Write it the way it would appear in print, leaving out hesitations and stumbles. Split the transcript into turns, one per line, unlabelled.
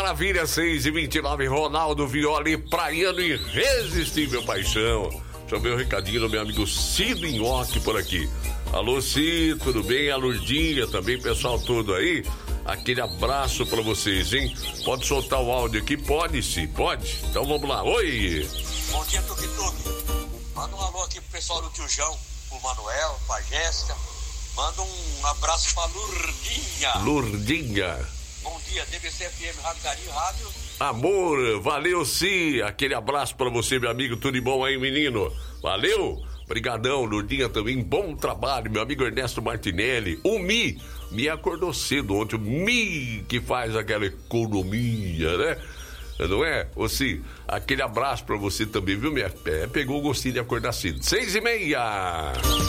maravilha, 6h29, Ronaldo Violi, praiano irresistível paixão. Deixa eu ver o recadinho do meu amigo Cido Nhoque por aqui. Alô, Cido, tudo bem? A Lurdinha também, pessoal todo aí. Aquele abraço pra vocês, hein? Pode soltar o áudio aqui? Pode, sim, pode. Então vamos lá, oi!
Bom dia, Tuque Tuque. Manda um alô aqui pro pessoal do Tio João, pro Manuel, pra Jéssica. Manda um abraço pra Lurdinha.
Lurdinha.
Bom dia, DBC FM, Rádio Carinho, Rádio.
Amor, valeu sim. Aquele abraço pra você, meu amigo. Tudo de bom aí, menino? Valeu. Brigadão, Lurdinha também. Bom trabalho, meu amigo Ernesto Martinelli. O Me acordou cedo ontem. O Mi que faz aquela economia, né? Não é? Ou sim, aquele abraço pra você também, viu, minha? Pegou o gostinho de acordar cedo. 6h30.